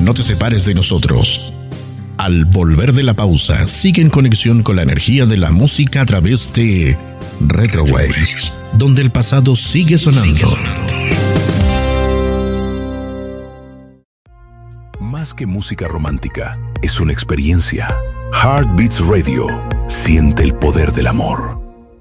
no te separes de nosotros. Al volver de la pausa, sigue en conexión con la energía de la música a través de Retro Waves, donde el pasado sigue sonando. Más que música romántica, es una experiencia. Heartbeats Radio. Siente el poder del amor.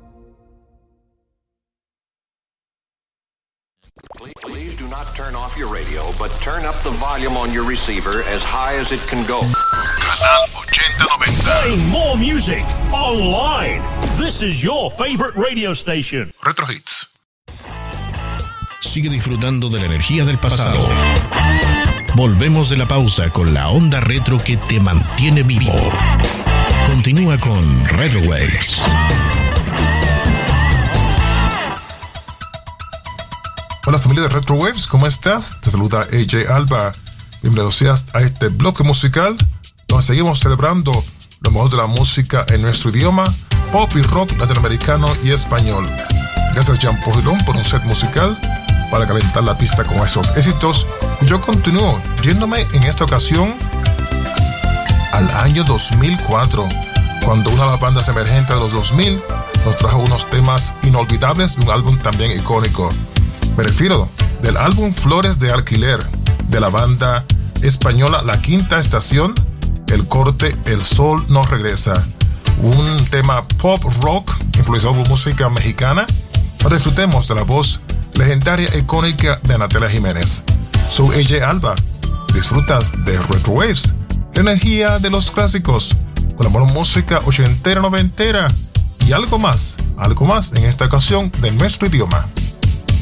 Please do not turn off your radio, but turn up the volume on your receiver as high as it can go. Canal 8090. Playing more music online. This is your favorite radio station. Retro Hits. Sigue disfrutando de la energía del pasado. Volvemos de la pausa con la onda retro que te mantiene vivo. Continúa con Retro Waves. Hola familia de Retro Waves, ¿cómo estás? Te saluda AJ Alba. Bienvenidos seas a este bloque musical donde seguimos celebrando lo mejor de la música en nuestro idioma, pop y rock latinoamericano y español. Gracias Jean Paul Girón por un set musical para calentar la pista con esos éxitos. Yo continúo yéndome en esta ocasión al año 2004, cuando una de las bandas emergentes de los 2000 nos trajo unos temas inolvidables de un álbum también icónico. Me refiero del álbum Flores de Alquiler, de la banda española La Quinta Estación, el corte El Sol No Regresa. Un tema pop rock influenciado por música mexicana. Ahora disfrutemos de la voz legendaria e icónica de Natalia Jiménez. Soy AJ Alba. Disfrutas de Retro Waves, la energía de los clásicos, con la buena música ochentera, noventera y algo más en esta ocasión de nuestro idioma.